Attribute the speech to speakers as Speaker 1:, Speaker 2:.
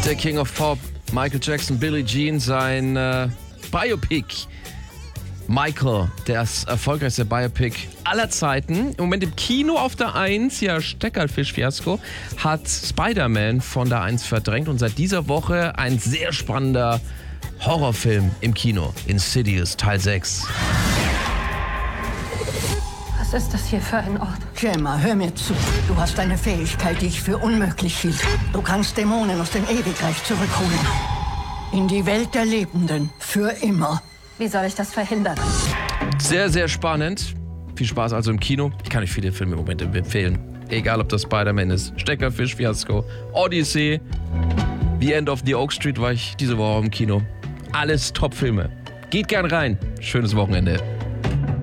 Speaker 1: der King of Pop, Michael Jackson, Billie Jean, sein Biopic. Michael, das erfolgreichste Biopic aller Zeiten. Im Moment im Kino auf der 1, ja, Steckerfisch-Fiasko, hat Spider-Man von der 1 verdrängt und seit dieser Woche ein sehr spannender Horrorfilm im Kino, Insidious Teil 6.
Speaker 2: Was ist das hier für ein Ort?
Speaker 3: Gemma, hör mir zu. Du hast eine Fähigkeit, die ich für unmöglich hielt. Du kannst Dämonen aus dem Ewigreich zurückholen. In die Welt der Lebenden. Für immer.
Speaker 2: Wie soll ich das verhindern?
Speaker 1: Sehr, sehr spannend. Viel Spaß also im Kino. Ich kann euch viele Filme im Moment empfehlen. Egal, ob das Spider-Man ist, Steckerfisch-Fiasko, Odyssey, The End of the Oak Street war ich diese Woche im Kino. Alles Top-Filme. Geht gern rein. Schönes Wochenende.